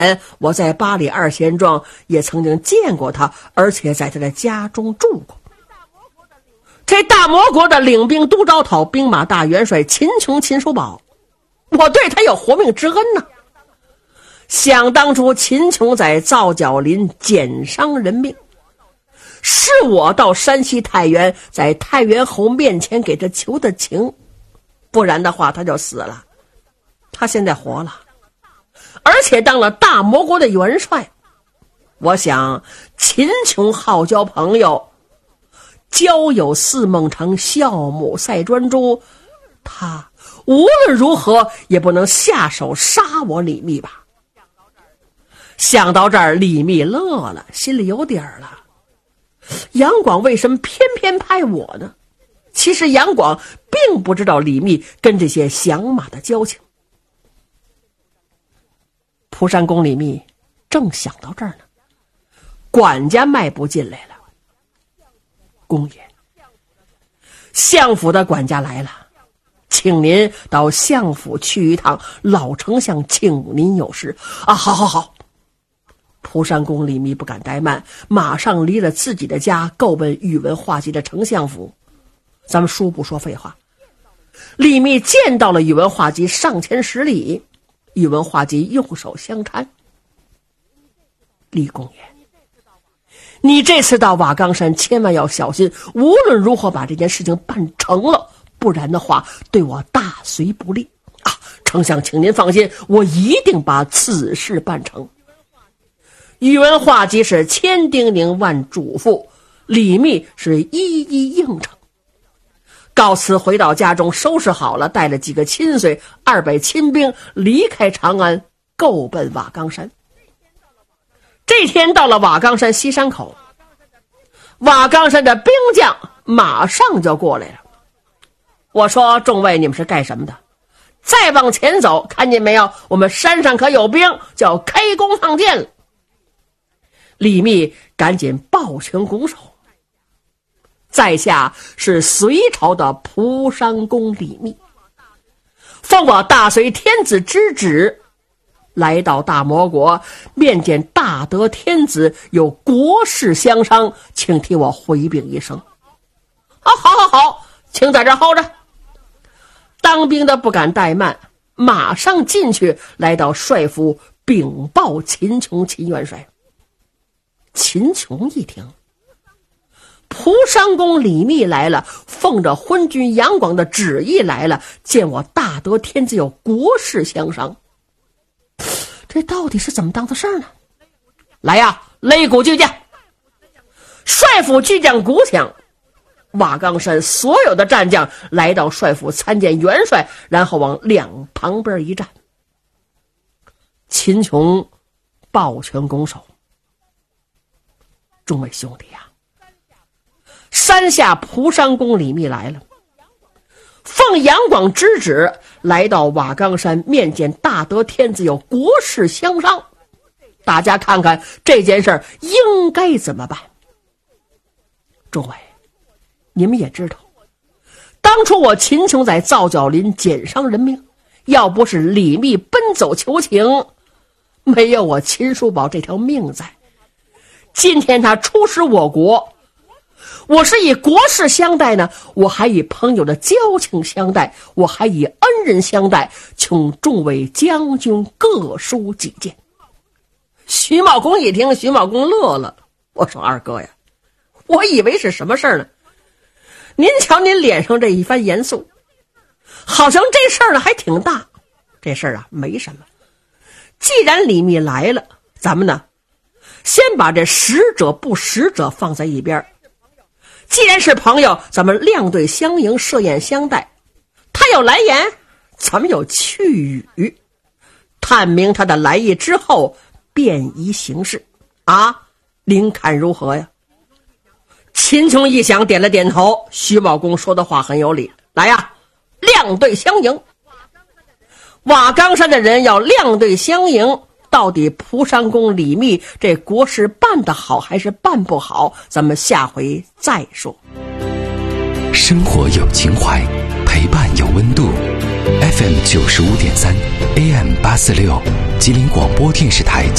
我在八里二贤庄也曾经见过他，而且在他的家中住过。这大魔国的领兵都招讨兵马大元帅秦琼秦叔宝，我对他有活命之恩呢。想当初秦琼在皂角林减伤人命，是我到山西太原，在太原侯面前给他求的情，不然的话他就死了。他现在活了，而且当了大魔国的元帅。我想秦琼好交朋友，交友似梦成，孝母赛专诸，他无论如何也不能下手杀我李密吧。想到这儿，李密乐了，心里有底儿了。杨广为什么偏偏派我呢？其实杨广并不知道李密跟这些响马的交情。蒲山公李密正想到这儿呢，管家迈步进来了。公爷，相府的管家来了，请您到相府去一趟，老丞相请您有事。啊，好。蒲山公李密不敢怠慢，马上离了自己的家，够奔宇文化及的丞相府。咱们书不说废话，李密见到了宇文化及，上前施礼。宇文化及用手相搀。李公爷，你这次到瓦岗山千万要小心，无论如何把这件事情办成了，不然的话对我大隋不利啊！丞相请您放心，我一定把此事办成。宇文化及是千叮咛万嘱咐，李密是一一应承。告辞回到家中，收拾好了，带了几个亲随200亲兵离开长安，够奔瓦岗山。这天到了瓦岗山西山口，瓦岗山的兵将马上就过来了。我说众位，你们是干什么的？再往前走，看见没有，我们山上可有兵，就要开弓放箭了。李密赶紧抱拳拱手。在下是隋朝的蒲山公李密，奉我大隋天子之旨，来到大魔国，面见大德天子，有国事相商，请替我回禀一声。好，请在这候着。当兵的不敢怠慢，马上进去，来到帅府禀报秦琼秦元帅。秦琼一听，蒲山公李密来了，奉着昏君杨广的旨意来了，见我大德天子有国事相商。这到底是怎么当的事儿呢？来呀，擂鼓巨将！帅府巨将鼓响，瓦岗山所有的战将来到帅府参见元帅，然后往两旁边一站。秦琼抱拳拱手。众位兄弟啊，山下蒲山公李密来了，奉杨广之旨来到瓦岗山，面见大德天子，有国事相商。大家看看这件事应该怎么办。众位，你们也知道，当初我秦琼在皂角林减伤人命，要不是李密奔走求情，没有我秦叔宝这条命在。今天他出使我国，我是以国事相待呢，我还以朋友的交情相待，我还以恩人相待，请众位将军各抒己见。徐茂公一听，徐茂公乐了。我说二哥呀，我以为是什么事儿呢？您瞧您脸上这一番严肃，好像这事儿呢还挺大。这事儿啊没什么，既然李密来了，咱们呢先把这使者不使者放在一边。既然是朋友，咱们亮对相迎，设宴相待。他有来言，咱们有去语，探明他的来意之后，便宜行事啊，您看如何呀？秦琼一想，点了点头。徐茂公说的话很有理，来呀，亮对相迎。瓦岗山的人要亮对相迎，到底蒲山公李密这国事办得好还是办不好，咱们下回再说。 生活有情怀，陪伴有温度。FM 95.3 AM 846，吉林广播电视台